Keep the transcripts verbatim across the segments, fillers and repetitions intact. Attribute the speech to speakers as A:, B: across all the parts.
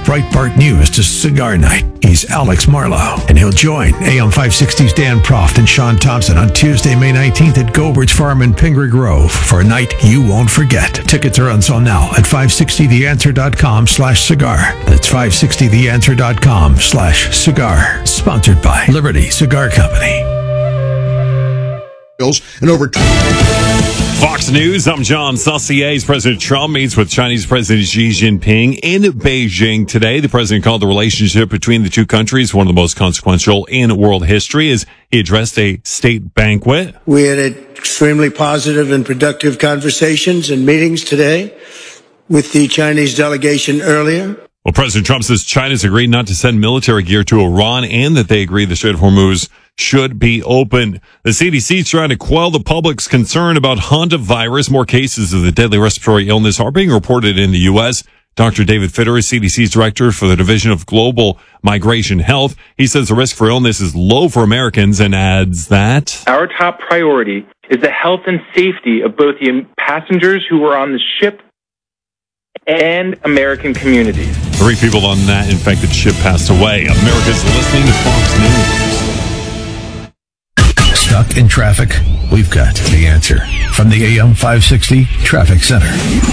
A: Breitbart News to Cigar Night. He's Alex Marlowe, and he'll join A M five sixty's Dan Proft and Sean Thompson on Tuesday, May nineteenth at Gobert's Farm in Pingree Grove for a night you won't forget. Tickets are on sale now at five sixty the answer dot com slash cigar. That's five sixty the answer dot com slash cigar. Sponsored by Liberty Cigar Company.
B: And over
C: Fox News, I'm John Saucier. President Trump meets with Chinese President Xi Jinping in Beijing today. The president called the relationship between the two countries one of the most consequential in world history as he addressed a state banquet.
D: We had extremely positive and productive conversations and meetings today with the Chinese delegation earlier.
C: Well, President Trump says China's agreed not to send military gear to Iran and that they agree the Strait of Hormuz should be open. The C D C is trying to quell the public's concern about hantavirus. More cases of the deadly respiratory illness are being reported in the U S. Doctor David Fitter is C D C's director for the Division of Global Migration Health. He says the risk for illness is low for Americans and adds that
E: our top priority is the health and safety of both the passengers who were on the ship and American communities.
C: Three people on that infected ship passed away. America's listening to Fox News.
A: Stuck in traffic? We've got the answer from the A M five sixty Traffic Center.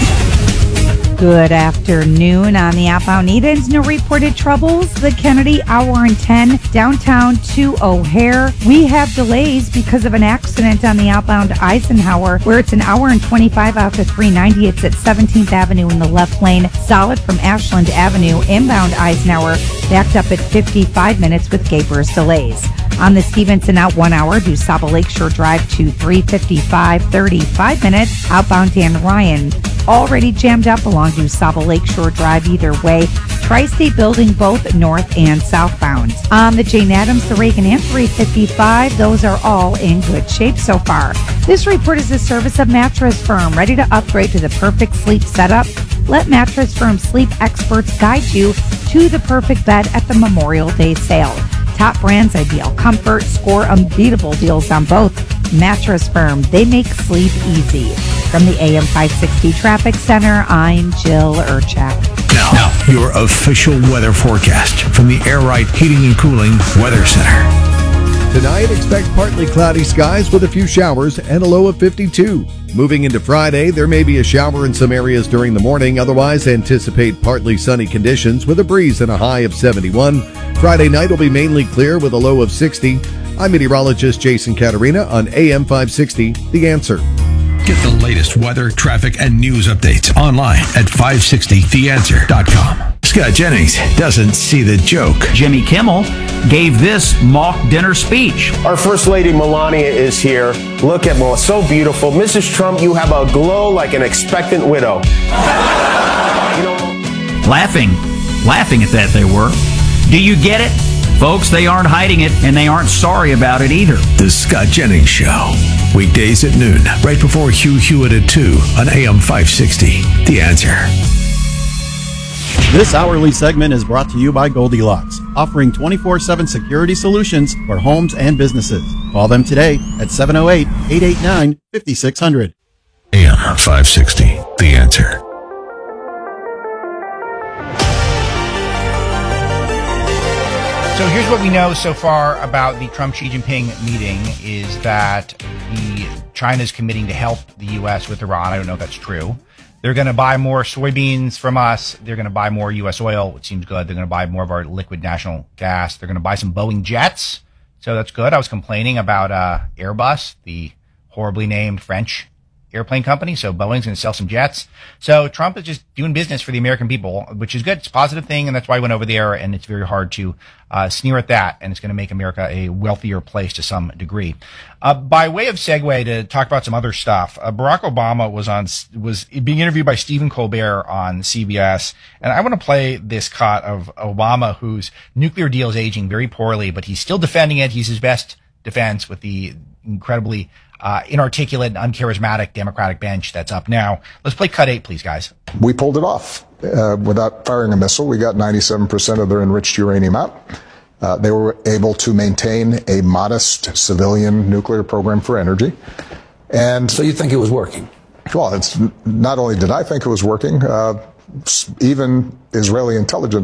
F: Good afternoon. On the outbound Edens, no reported troubles. The Kennedy, hour and ten, downtown to O'Hare. We have delays because of an accident on the outbound Eisenhower, where it's an hour and twenty-five out to three ninety. It's at seventeenth Avenue in the left lane. Solid from Ashland Avenue, inbound Eisenhower, backed up at fifty-five minutes with Gapers delays. On the Stevenson out one hour, due Saba Lakeshore Drive to three fifty-five, thirty-five minutes. Outbound Dan Ryan, already jammed up along due Saba Lakeshore Drive either way. Tri-State Building both north and southbound. On the Jane Addams, the Reagan, and three fifty-five, those are all in good shape so far. This report is a service of Mattress Firm, ready to upgrade to the perfect sleep setup. Let Mattress Firm sleep experts guide you to the perfect bed at the Memorial Day sale. Top brands, ideal comfort, score unbeatable deals on both. Mattress Firm, they make sleep easy. From the A M five sixty Traffic Center, I'm Jill Urchak.
A: Now, now, your official weather forecast from the Air Right Heating and Cooling Weather Center.
B: Tonight, expect partly cloudy skies with a few showers and a low of fifty-two. Moving into Friday, there may be a shower in some areas during the morning. Otherwise, anticipate partly sunny conditions with a breeze and a high of seventy-one. Friday night will be mainly clear with a low of sixty. I'm meteorologist Jason Caterina on A M five sixty, The Answer.
A: Get the latest weather, traffic, and news updates online at five sixty the answer dot com. Scott Jennings doesn't see the joke.
G: Jimmy Kimmel gave this mock dinner speech.
H: Our First Lady Melania is here. Look at Melania, so beautiful. Missus Trump, you have a glow like an expectant widow. You know,
G: laughing, laughing at that they were. Do you get it? Folks, they aren't hiding it, and they aren't sorry about it either.
A: The Scott Jennings Show. Weekdays at noon, right before Hugh Hewitt at two on A M five sixty. The Answer.
I: This hourly segment is brought to you by Goldilocks, offering twenty-four seven security solutions for homes and businesses. Call them today at seven oh eight, eight eight nine, five six zero zero.
A: A M five sixty. The Answer.
J: So here's what we know so far about the Trump-Xi Jinping meeting is that the China's committing to help the U S with Iran. I don't know if that's true. They're going to buy more soybeans from us. They're going to buy more U S oil, which seems good. They're going to buy more of our liquid natural gas. They're going to buy some Boeing jets. So that's good. I was complaining about uh, Airbus, the horribly named French airplane company. So Boeing's going to sell some jets. So Trump is just doing business for the American people, which is good. It's a positive thing. And that's why I went over there. And it's very hard to uh, sneer at that. And it's going to make America a wealthier place to some degree. Uh, by way of segue to talk about some other stuff, uh, Barack Obama was on, was being interviewed by Stephen Colbert on C B S. And I want to play this cut of Obama, whose nuclear deal is aging very poorly, but he's still defending it. He's his best defense with the incredibly Uh, inarticulate and uncharismatic Democratic bench that's up now. Let's play cut eight, please, guys.
K: We pulled it off uh, without firing a missile. We got ninety-seven percent of their enriched uranium out. Uh, they were able to maintain a modest civilian nuclear program for energy. And
L: so you think it was working?
K: Well, it's not only did I think it was working, uh, even Israeli intelligence